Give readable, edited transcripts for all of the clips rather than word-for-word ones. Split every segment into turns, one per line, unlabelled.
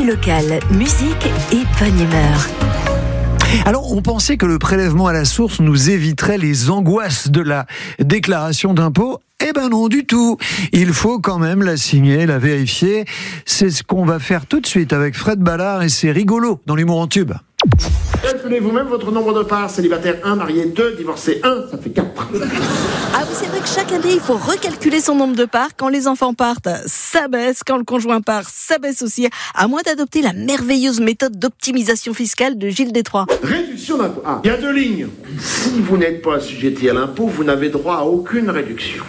Sortie locale, musique et bonne humeur.
Alors, on pensait que le prélèvement à la source nous éviterait les angoisses de la déclaration d'impôt. Eh ben non du tout. Il faut quand même la signer, la vérifier. C'est ce qu'on va faire tout de suite avec Fred Ballard et c'est rigolo dans l'humour en tube.
Calculez vous-même votre nombre de parts. Célibataire 1, marié 2, divorcé 1, ça fait 4.
Ah oui, c'est vrai que chaque année, il faut recalculer son nombre de parts. Quand les enfants partent, ça baisse. Quand le conjoint part, ça baisse aussi. À moins d'adopter la merveilleuse méthode d'optimisation fiscale de Gilles Détroit.
Réduction d'impôt. Ah, il y a 2 lignes. Si vous n'êtes pas assujetti à l'impôt, vous n'avez droit à aucune réduction.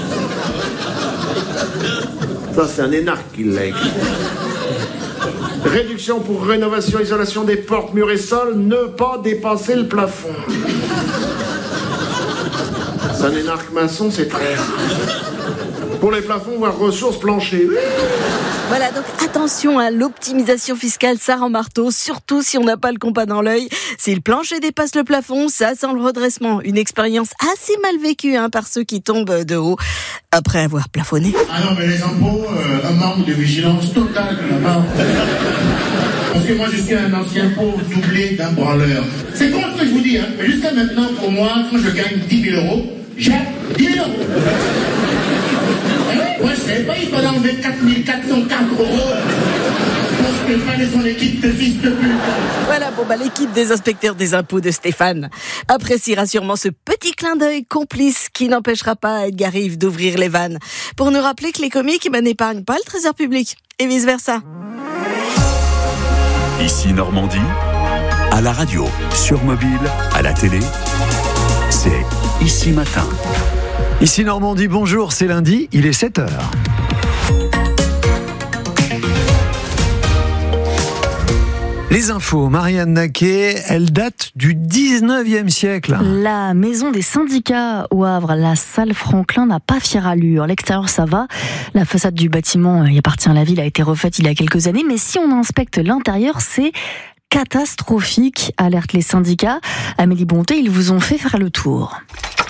Ça, c'est un énarque qui l'a écrit. Réduction pour rénovation, isolation des portes, murs et sols, ne pas dépasser le plafond. C'est un énarque maçon, c'est très rare. Pour les plafonds, voire ressources plancher.
Voilà, donc attention à l'optimisation fiscale, ça rend marteau, surtout si on n'a pas le compas dans l'œil. Si le plancher dépasse le plafond, ça sent le redressement. Une expérience assez mal vécue par ceux qui tombent de haut après avoir plafonné.
Ah non, mais les impôts, un manque de vigilance totale de la part. Parce que moi, je suis un ancien pauvre doublé d'un branleur. C'est con ce que je vous dis, mais jusqu'à maintenant, pour moi, quand je gagne 10 000 euros, j'ai 10 000 euros. Moi, je savais pas, il fallait enlever 4 404 euros pour Stéphane et son équipe de fils de pute.
Voilà, l'équipe des inspecteurs des impôts de Stéphane appréciera sûrement ce petit clin d'œil complice qui n'empêchera pas Edgar Rive d'ouvrir les vannes pour nous rappeler que les comiques n'épargnent pas le trésor public et vice-versa.
Ici Normandie, à la radio, sur mobile, à la télé, c'est Ici Matin.
Ici Normandie, bonjour, c'est lundi, il est 7h. Les infos, Marianne Naquet, elle date du 19e siècle.
La maison des syndicats au Havre, la salle Franklin, n'a pas fière allure. L'extérieur, ça va. La façade du bâtiment y appartient à la ville, a été refaite il y a quelques années. Mais si on inspecte l'intérieur, c'est catastrophique, alertent les syndicats. Amélie Bonté, ils vous ont fait faire le tour.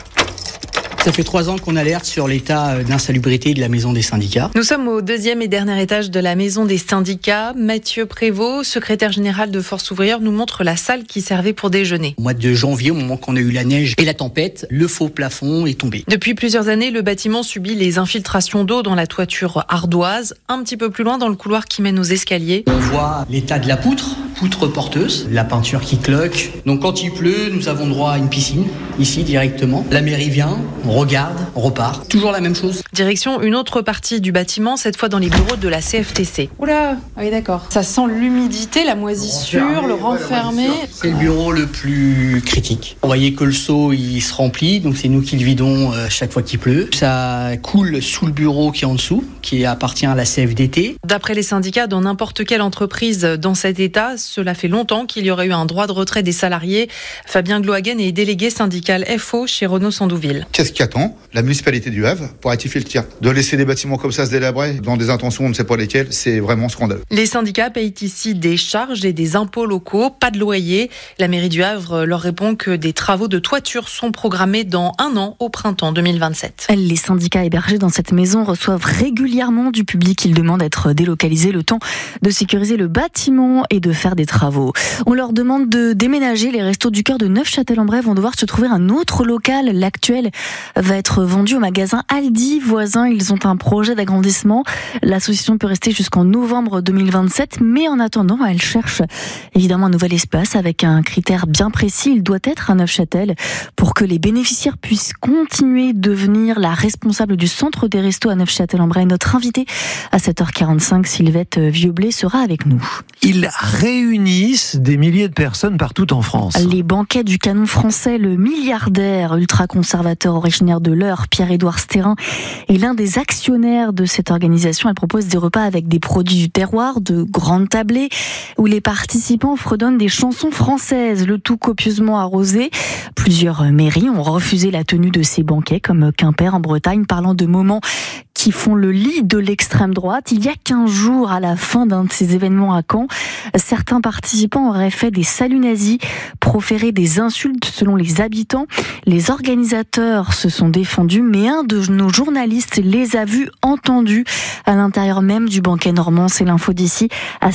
Ça fait 3 ans qu'on alerte sur l'état d'insalubrité de la maison des syndicats.
Nous sommes au 2e et dernier étage de la maison des syndicats. Mathieu Prévost, secrétaire général de Force ouvrière, nous montre la salle qui servait pour déjeuner.
Au mois de janvier, au moment qu'on a eu la neige et la tempête, le faux plafond est tombé.
Depuis plusieurs années, le bâtiment subit les infiltrations d'eau dans la toiture ardoise. Un petit peu plus loin, dans le couloir qui mène aux escaliers.
On voit l'état de la poutre porteuse, la peinture qui cloque. Donc quand il pleut, nous avons droit à une piscine, ici directement. La mairie vient, on regarde, on repart. Toujours la même chose.
Direction une autre partie du bâtiment, cette fois dans les bureaux de la CFTC. Oula, oui d'accord. Ça sent l'humidité, la moisissure, le renfermé.
C'est le bureau le plus critique. Vous voyez que le seau, il se remplit, donc c'est nous qui le vidons chaque fois qu'il pleut. Ça coule sous le bureau qui est en dessous, qui appartient à la CFDT.
D'après les syndicats, dans n'importe quelle entreprise dans cet état, cela fait longtemps qu'il y aurait eu un droit de retrait des salariés. Fabien Glohagen est délégué syndical FO chez Renault Sandouville.
Qu'est-ce qui attend la municipalité du Havre pour rectifier le tir? De laisser des bâtiments comme ça se délabrer dans des intentions on ne sait pas lesquelles, c'est vraiment scandaleux.
Les syndicats payent ici des charges et des impôts locaux, pas de loyer. La mairie du Havre leur répond que des travaux de toiture sont programmés dans 1 an, au printemps 2027.
Les syndicats hébergés dans cette maison reçoivent régulièrement du public. Ils demandent d'être délocalisés le temps de sécuriser le bâtiment et de faire des travaux. On leur demande de déménager. Les Restos du Cœur de Neufchâtel-en-Bray vont devoir se trouver un autre local. L'actuel va être vendu au magasin Aldi voisin. Ils ont un projet d'agrandissement. L'association peut rester jusqu'en novembre 2027, mais en attendant, elle cherche évidemment un nouvel espace avec un critère bien précis. Il doit être à Neufchâtel pour que les bénéficiaires puissent continuer de devenir la responsable du centre des restos à Neufchâtel-en-Bray. Notre invitée à 7h45, Sylvette Vieublé, sera avec nous.
Ils réunissent des milliers de personnes partout en France.
Les banquets du canon français, le milliardaire ultra-conservateur originaire de l'Eure, Pierre-Édouard Stérin, est l'un des actionnaires de cette organisation. Elle propose des repas avec des produits du terroir, de grandes tablées, où les participants fredonnent des chansons françaises, le tout copieusement arrosé. Plusieurs mairies ont refusé la tenue de ces banquets, comme Quimper en Bretagne, parlant de moments qui font le lit de l'extrême droite. Il y a 15 jours, à la fin d'un de ces événements à Caen, certains participants auraient fait des saluts nazis, proféré des insultes selon les habitants. Les organisateurs se sont défendus, mais un de nos journalistes les a vus entendus à l'intérieur même du banquet normand. C'est l'info d'ici à